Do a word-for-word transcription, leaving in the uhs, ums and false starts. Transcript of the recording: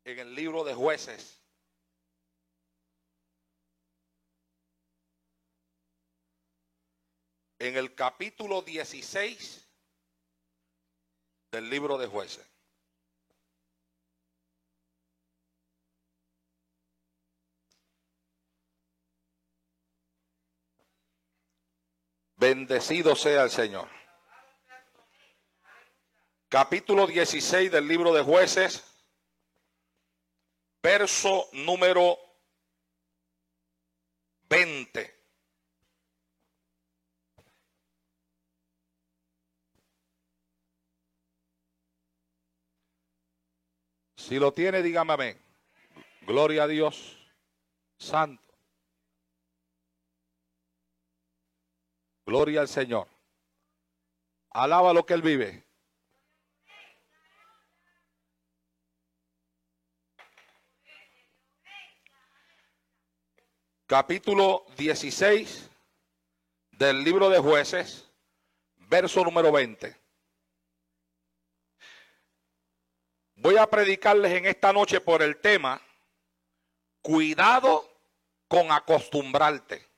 en el libro de Jueces. En el capítulo dieciséis del libro de Jueces. Bendecido sea el Señor. Capítulo dieciséis del libro de Jueces, verso número veinte. Si lo tiene, dígame amén. Gloria a Dios Santo. Gloria al Señor. Alaba lo que Él vive. Capítulo dieciséis del libro de Jueces, verso número veinte. Voy a predicarles en esta noche por el tema, cuidado con acostumbrarte.